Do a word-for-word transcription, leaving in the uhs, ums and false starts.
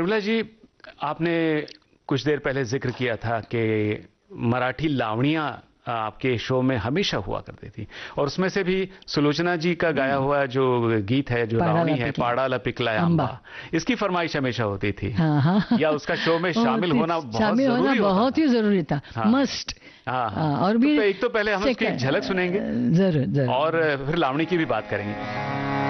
उर्मिला जी, आपने कुछ देर पहले जिक्र किया था कि मराठी लावणियां आपके शो में हमेशा हुआ करती थी, और उसमें से भी सुलोचना जी का गाया हुआ जो गीत है, जो लावणी है, पाड़ाला पिकलाया अम्बा, इसकी फरमाइश हमेशा होती थी। हाँ, हाँ। या उसका शो में शामिल होना बहुत शामिल होना जरूरी बहुत होता ही जरूरी था। हाँ, मस्ट। हाँ, हाँ। और भी तो एक तो पहले हम उसकी झलक सुनेंगे, जरूर जरूर, और फिर लावणी की भी बात करेंगे।